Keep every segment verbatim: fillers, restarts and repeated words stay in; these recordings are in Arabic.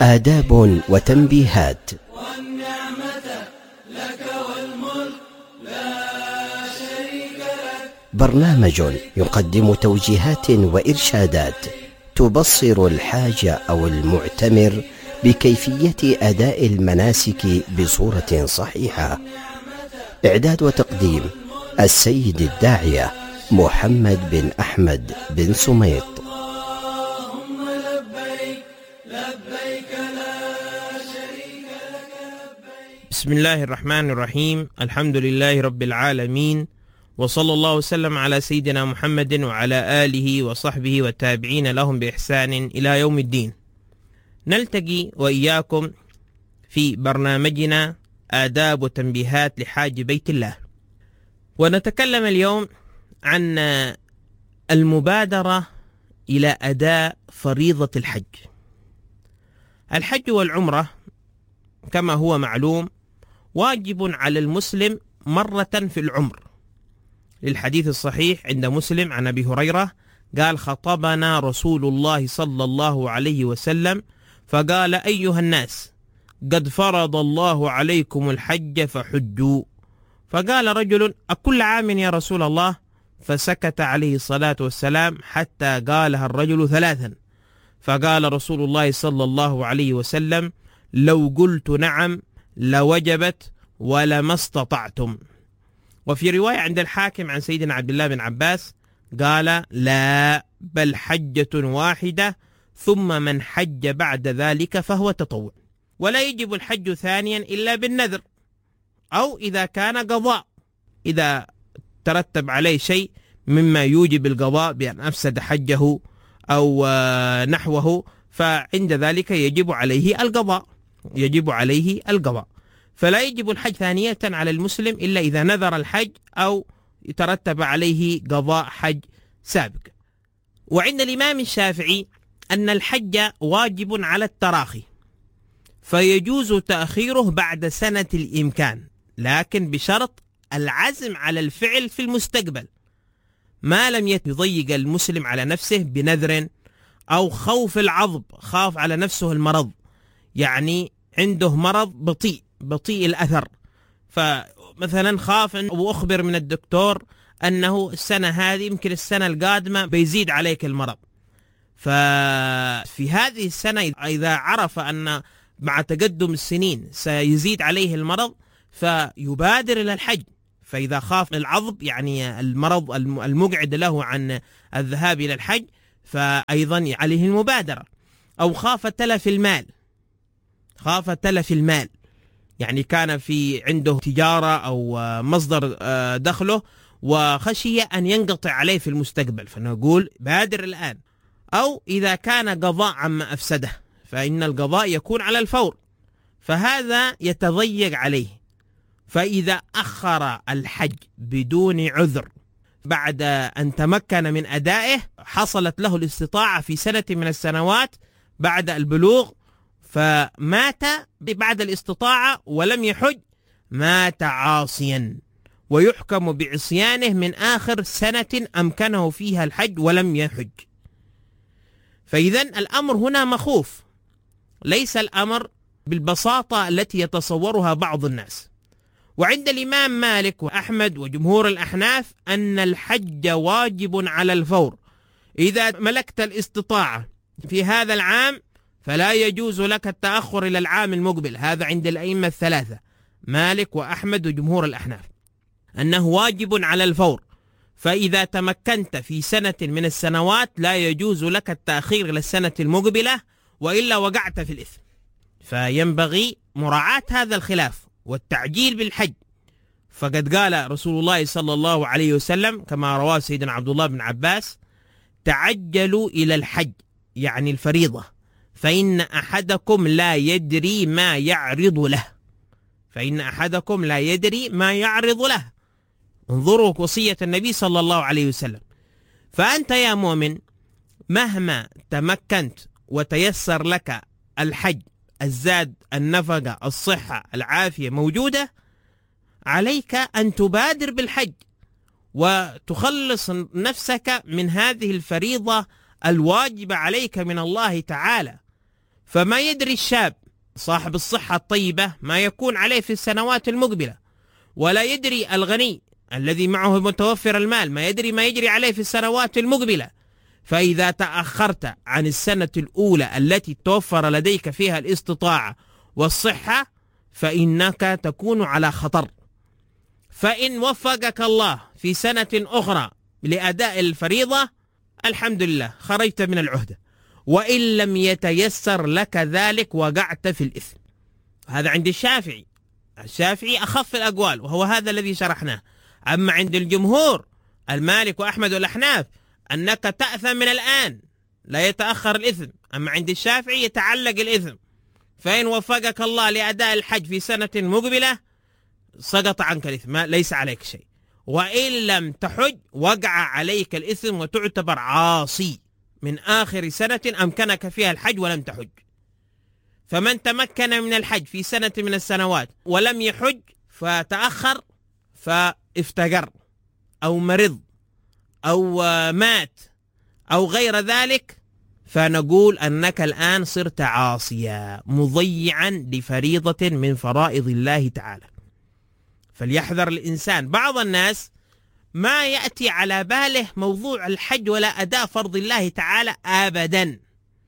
آداب وتنبيهات. والنعمة لك والملك لا شريك لك. برنامج يقدم توجيهات وإرشادات تبصر الحاج أو المعتمر بكيفية أداء المناسك بصورة صحيحة. إعداد وتقديم السيد الداعية محمد بن أحمد بن سميط. اللهم لبيك لبيك لا شريك لك لبيك. بسم الله الرحمن الرحيم. الحمد لله رب العالمين، وصلى الله وسلم على سيدنا محمد وعلى آله وصحبه والتابعين لهم بإحسان إلى يوم الدين. نلتقي وإياكم في برنامجنا آداب وتنبيهات لحاج بيت الله، ونتكلم اليوم عن المبادرة إلى أداء فريضة الحج. الحج والعمرة كما هو معلوم واجب على المسلم مرة في العمر، للحديث الصحيح عند مسلم عن أبي هريرة قال: خطبنا رسول الله صلى الله عليه وسلم فقال: أيها الناس، قد فرض الله عليكم الحج فحجوا. فقال رجل: أكل عام يا رسول الله؟ فسكت عليه الصلاة والسلام حتى قالها الرجل ثلاثا، فقال رسول الله صلى الله عليه وسلم: لو قلت نعم لوجبت ولما استطعتم. وفي رواية عند الحاكم عن سيدنا عبد الله بن عباس قال: لا، بل حجة واحدة، ثم من حج بعد ذلك فهو تطوع، ولا يجب الحج ثانيا إلا بالنذر، أو إذا كان قضاء، إذا ترتب عليه شيء مما يوجب القضاء بأن أفسد حجه أو نحوه، فعند ذلك يجب عليه القضاء يجب عليه القضاء فلا يجب الحج ثانية على المسلم إلا إذا نذر الحج أو يترتب عليه قضاء حج سابق. وعند الإمام الشافعي أن الحج واجب على التراخي، فيجوز تأخيره بعد سنة الإمكان، لكن بشرط العزم على الفعل في المستقبل، ما لم يضيق المسلم على نفسه بنذر أو خوف العضب، خاف على نفسه المرض، يعني عنده مرض بطيء بطيء الأثر، فمثلا خاف أو أخبر من الدكتور أنه السنة هذه يمكن السنة القادمة بيزيد عليك المرض، ففي هذه السنة إذا عرف أن مع تقدم السنين سيزيد عليه المرض فيبادر إلى الحج. فإذا خاف العضب يعني المرض المقعد له عن الذهاب إلى الحج فأيضا عليه المبادرة. أو خاف تلف المال خاف تلف المال يعني كان في عنده تجارة أو مصدر دخله وخشي أن ينقطع عليه في المستقبل، فنقول بادر الآن. أو إذا كان قضاء عما أفسده، فإن القضاء يكون على الفور، فهذا يتضيق عليه. فإذا أخر الحج بدون عذر بعد أن تمكن من أدائه، حصلت له الاستطاعة في سنة من السنوات بعد البلوغ، فمات بعد الاستطاعة ولم يحج، مات عاصيا، ويحكم بعصيانه من آخر سنة أمكنه فيها الحج ولم يحج. فإذن الأمر هنا مخوف، ليس الأمر بالبساطة التي يتصورها بعض الناس. وعند الإمام مالك وأحمد وجمهور الأحناف أن الحج واجب على الفور، إذا ملكت الاستطاعة في هذا العام فلا يجوز لك التأخر إلى العام المقبل. هذا عند الأئمة الثلاثة مالك وأحمد وجمهور الأحناف، أنه واجب على الفور، فإذا تمكنت في سنة من السنوات لا يجوز لك التأخير إلى السنة المقبلة، وإلا وقعت في الإثم. فينبغي مراعاة هذا الخلاف والتعجيل بالحج. فقد قال رسول الله صلى الله عليه وسلم كما رواه سيدنا عبد الله بن عباس: تعجلوا إلى الحج، يعني الفريضة، فإن أحدكم لا يدري ما يعرض له فإن أحدكم لا يدري ما يعرض له انظروا وصية النبي صلى الله عليه وسلم. فأنت يا مؤمن مهما تمكنت وتيسر لك الحج، الزاد، النفقة، الصحة، العافية موجودة، عليك أن تبادر بالحج وتخلص نفسك من هذه الفريضة الواجبة عليك من الله تعالى. فما يدري الشاب صاحب الصحة الطيبة ما يكون عليه في السنوات المقبلة، ولا يدري الغني الذي معه متوفر المال ما يدري ما يجري عليه في السنوات المقبلة. فإذا تأخرت عن السنة الأولى التي توفر لديك فيها الاستطاعة والصحة فإنك تكون على خطر. فإن وفقك الله في سنة أخرى لأداء الفريضة الحمد لله خرجت من العهدة، وإن لم يتيسر لك ذلك وقعت في الإثم. هذا عند الشافعي. الشافعي أخف الأقوال وهو هذا الذي شرحناه. أما عند الجمهور المالك وأحمد والأحناف أنك تأثم من الآن لا يتأخر الإثم. أما عند الشافعي يتعلق الإثم، فإن وفقك الله لأداء الحج في سنة مقبلة سقط عنك الإثم ليس عليك شيء، وإن لم تحج وقع عليك الإثم وتعتبر عاصي من آخر سنة أمكنك فيها الحج ولم تحج. فمن تمكن من الحج في سنة من السنوات ولم يحج فتأخر فافتقر أو مرض أو مات أو غير ذلك، فنقول أنك الآن صرت عاصيا مضيعا لفريضة من فرائض الله تعالى. فليحذر الإنسان. بعض الناس ما يأتي على باله موضوع الحج ولا أداء فرض الله تعالى أبدا.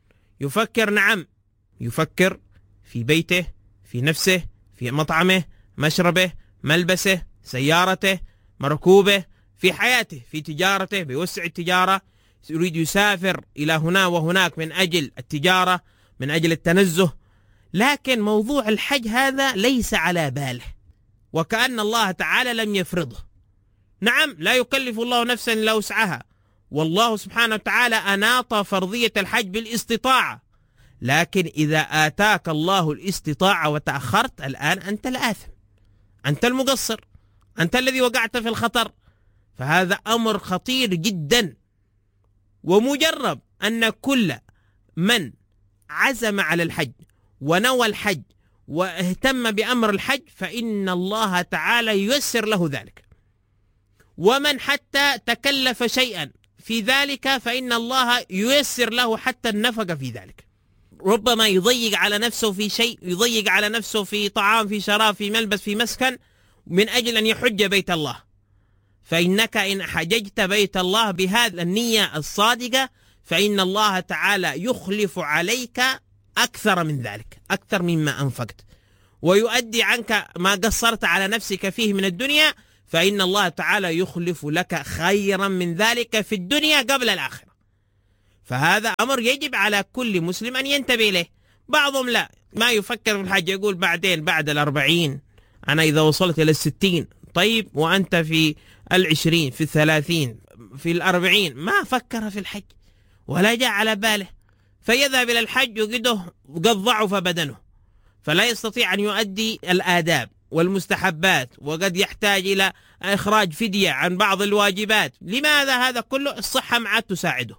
يفكر نعم يفكر في بيته، في نفسه، في مطعمه، مشربه، ملبسه، سيارته، مركوبه، في حياته، في تجارته، بيوسع التجارة، يريد يسافر إلى هنا وهناك من أجل التجارة، من أجل التنزه. لكن موضوع الحج هذا ليس على باله، وكأن الله تعالى لم يفرضه. نعم لا يكلف الله نفسا إلا وسعها، والله سبحانه وتعالى أناط فرضية الحج بالاستطاعة، لكن إذا آتاك الله الاستطاعة وتأخرت الآن أنت الآثم، أنت المقصر، أنت الذي وقعت في الخطر. فهذا أمر خطير جدا، ومجرب أن كل من عزم على الحج ونوى الحج واهتم بأمر الحج فإن الله تعالى ييسر له ذلك، ومن حتى تكلف شيئا في ذلك فإن الله ييسر له حتى النفقة في ذلك. ربما يضيق على نفسه في شيء، يضيق على نفسه في طعام، في شراب، في ملبس، في مسكن، من أجل أن يحج بيت الله. فإنك إن حججت بيت الله بهذه النية الصادقة فإن الله تعالى يخلف عليك أكثر من ذلك، أكثر مما أنفقت، ويؤدي عنك ما قصرت على نفسك فيه من الدنيا، فإن الله تعالى يخلف لك خيرا من ذلك في الدنيا قبل الآخرة. فهذا أمر يجب على كل مسلم أن ينتبه إليه. بعضهم لا، ما يفكر في الحج، يقول بعدين بعد الأربعين، أنا إذا وصلت إلى الستين. طيب وأنت في العشرين، في الثلاثين، في الأربعين ما فكر في الحج ولا جاء على باله، فيذهب إلى الحج وقده قد ضعف بدنه فلا يستطيع أن يؤدي الآداب والمستحبات، وقد يحتاج إلى إخراج فدية عن بعض الواجبات. لماذا هذا كله؟ الصحة معه تساعده،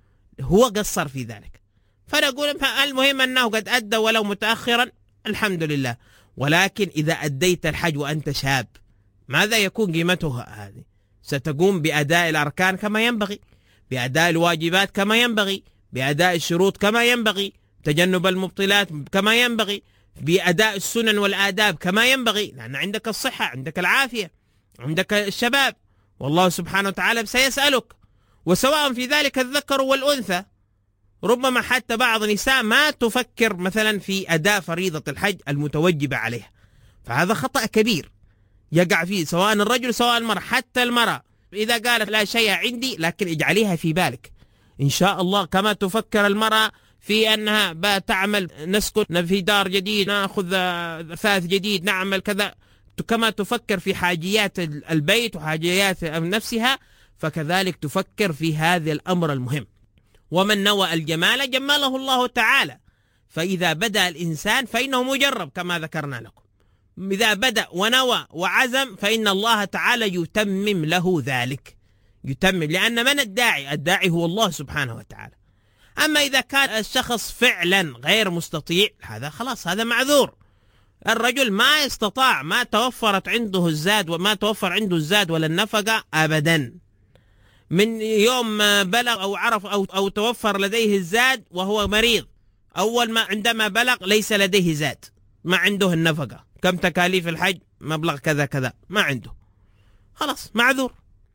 هو قصر في ذلك. فنقول المهم أنه قد أدى ولو متأخرا الحمد لله. ولكن إذا أديت الحج وأنت شاب ماذا يكون قيمته؟ هذه ستقوم بأداء الأركان كما ينبغي، بأداء الواجبات كما ينبغي، بأداء الشروط كما ينبغي، تجنب المبطلات كما ينبغي، بأداء السنن والآداب كما ينبغي، لأن عندك الصحة، عندك العافية، عندك الشباب، والله سبحانه وتعالى سيسألك. وسواء في ذلك الذكر والأنثى. ربما حتى بعض النساء ما تفكر مثلا في أداء فريضة الحج المتوجبة عليها، فهذا خطأ كبير يقع فيه سواء الرجل سواء المرأة. حتى المرأة إذا قالت لا شيء عندي، لكن اجعليها في بالك إن شاء الله، كما تفكر المرأة في أنها تعمل، نسكن في دار جديد، نأخذ أثاث جديد، نعمل كذا، كما تفكر في حاجيات البيت وحاجيات نفسها، فكذلك تفكر في هذا الأمر المهم. ومن نوى الجمال جمله الله تعالى. فإذا بدأ الإنسان فإنه مجرب كما ذكرنا لكم، إذا بدأ ونوى وعزم فإن الله تعالى يتمم له ذلك، يتمم، لأن من الداعي؟ الداعي هو الله سبحانه وتعالى. أما إذا كان الشخص فعلا غير مستطيع هذا خلاص، هذا معذور. الرجل ما استطاع، ما توفرت عنده الزاد وما توفر عنده الزاد ولا النفقة أبدا، من يوم بلغ أو عرف أو, أو توفر لديه الزاد وهو مريض أول ما عندما بلغ ليس لديه زاد، ما عنده النفقة، كم تكاليف الحج؟ مبلغ كذا كذا، ما عنده، خلاص معذور.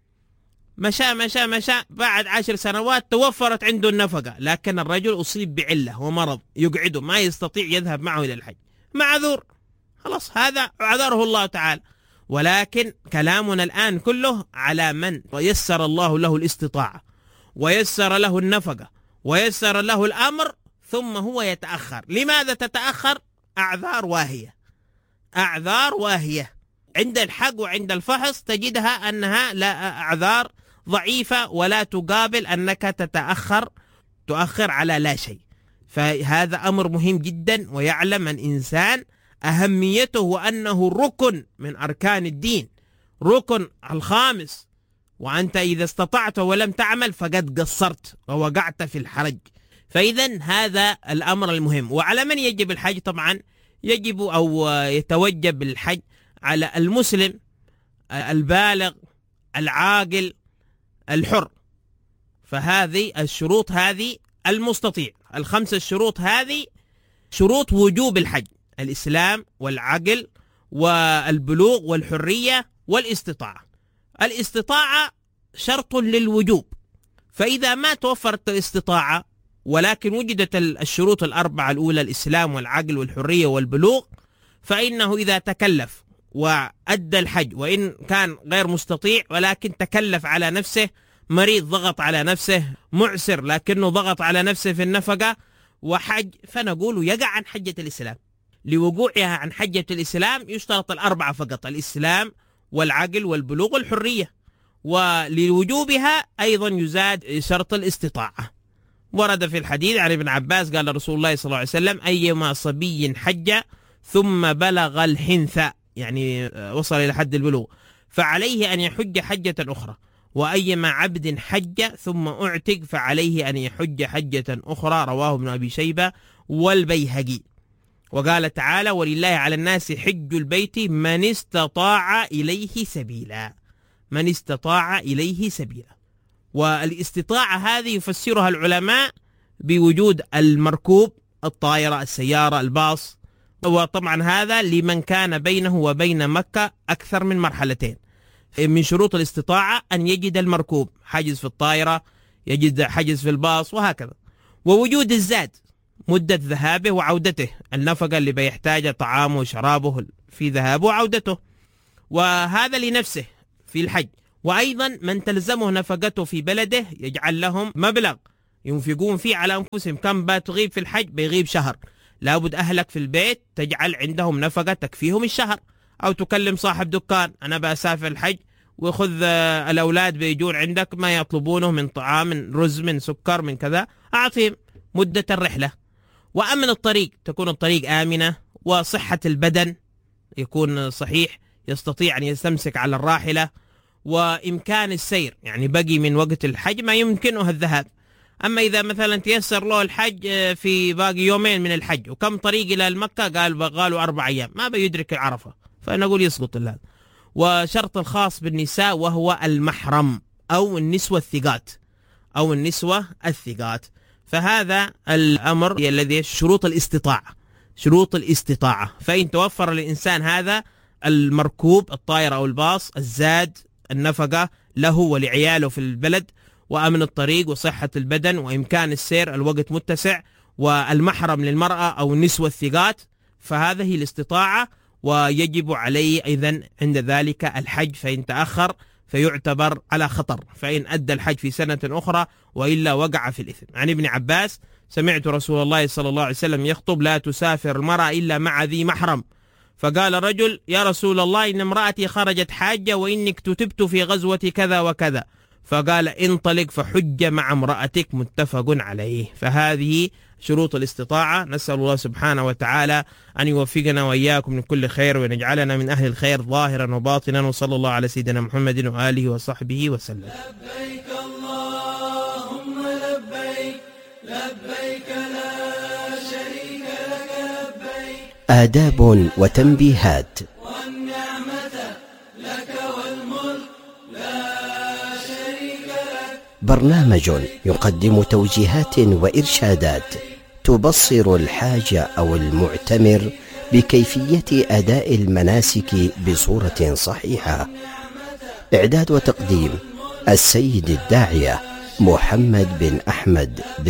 مشى مشى مشى بعد عشر سنوات توفرت عنده النفقة، لكن الرجل أصيب بعلة ومرض يقعده ما يستطيع يذهب معه إلى الحج، معذور، خلاص هذا عذره الله تعالى. ولكن كلامنا الآن كله على من يسر الله له الاستطاعة ويسر له النفقة ويسر له الأمر ثم هو يتأخر. لماذا تتأخر؟ أعذار واهية، أعذار واهية عند الحق وعند الفحص تجدها أنها لا أعذار ضعيفة ولا تقابل أنك تتأخر تؤخر على لا شيء. فهذا أمر مهم جدا، ويعلم الإنسان أهميته وأنه ركن من أركان الدين، ركن الخامس، وأنت إذا استطعت ولم تعمل فقد قصرت ووقعت في الحرج. فإذا هذا الأمر المهم. وعلى من يجب الحج؟ طبعا يجب أو يتوجب الحج على المسلم البالغ العاقل الحر. فهذه الشروط، هذه المستطيع، الخمسة الشروط هذه شروط وجوب الحج: الإسلام والعقل والبلوغ والحرية والاستطاعة. الاستطاعة شرط للوجوب، فإذا ما توفرت الاستطاعة ولكن وجدت الشروط الأربعة الأولى الإسلام والعقل والحرية والبلوغ، فإنه إذا تكلف وأدى الحج وإن كان غير مستطيع ولكن تكلف على نفسه، مريض ضغط على نفسه، معسر لكنه ضغط على نفسه في النفقة وحج، فنقول يقع عن حجة الإسلام. لوقوعها عن حجة الإسلام يشترط الأربعة فقط: الإسلام والعقل والبلوغ والحرية. ولوجوبها أيضا يزاد شرط الاستطاعة. ورد في الحديث عن ابن عباس قال رسول الله صلى الله عليه وسلم: أيما صبي حج ثم بلغ الحنث، يعني وصل إلى حد البلوغ، فعليه أن يحج حجة أخرى. وأيما عبد حج ثم أعتق فعليه أن يحج حجة أخرى. رواه ابن أبي شيبة والبيهقي. وقال تعالى: ولله على الناس حج البيت من استطاع إليه سبيلا، من استطاع إليه سبيلا. والاستطاعة هذه يفسرها العلماء بوجود المركوب، الطائرة، السيارة، الباص. وطبعا هذا لمن كان بينه وبين مكة أكثر من مرحلتين. من شروط الاستطاعة أن يجد المركوب، حجز في الطائرة، يجد حجز في الباص، وهكذا. ووجود الزاد، مدة ذهابه وعودته، النفقة اللي بيحتاجها، طعامه وشرابه في ذهابه وعودته، وهذا لنفسه في الحج. وأيضا من تلزمه نفقته في بلده يجعل لهم مبلغ ينفقون فيه على أنفسهم. كم بتغيب في الحج؟ بيغيب شهر، لابد أهلك في البيت تجعل عندهم نفقة تكفيهم الشهر. أو تكلم صاحب دكان: أنا بسافر الحج وخذ الأولاد بيجون عندك ما يطلبونه من طعام، من رز، من سكر، من كذا، أعطيهم مدة الرحلة. وأمن الطريق، تكون الطريق آمنة، وصحة البدن يكون صحيح يستطيع أن يستمسك على الراحلة، وإمكان السير، يعني بقي من وقت الحج ما يمكنه الذهاب. أما إذا مثلا تيسر له الحج في باقي يومين من الحج وكم طريق إلى المكة، قال بقاله أربع أيام، ما بيدرك العرفة، فنقول يسقط هذا. وشرط الخاص بالنساء وهو المحرم أو النسوة الثقات أو النسوة الثقات. فهذا الأمر الذي شروط الاستطاعة، شروط الاستطاعة. فإن توفر للإنسان هذا: المركوب، الطائرة أو الباص، الزاد، النفقة له ولعياله في البلد، وأمن الطريق، وصحة البدن، وإمكان السير، الوقت متسع، والمحرم للمرأة أو النسوة الثقات، فهذه الاستطاعة. ويجب عليه أيضا عند ذلك الحج، فإن تأخر فيعتبر على خطر، فإن أدى الحج في سنة أخرى وإلا وقع في الإثم. عن ابن عباس: سمعت رسول الله صلى الله عليه وسلم يخطب: لا تسافر المرأة إلا مع ذي محرم. فقال رجل: يا رسول الله، إن امرأتي خرجت حاجة وإني اكتتبت في غزوة كذا وكذا. فقال: انطلق فحج مع امرأتك، متفق عليه. فهذه شروط الاستطاعة. نسأل الله سبحانه وتعالى أن يوفقنا وإياكم من كل خير، ويجعلنا من أهل الخير ظاهرا وباطنا. وصلى الله على سيدنا محمد وآله وصحبه وسلم. لبيك اللهم لبيك، لبيك لا شريك لك لبيك. آداب وتنبيهات. والنعمة لك والملك لا شريك لك. برنامج يقدم توجيهات وإرشادات تبصر الحاج أو المعتمر بكيفية أداء المناسك بصورة صحيحة. إعداد وتقديم السيد الداعية محمد بن أحمد بن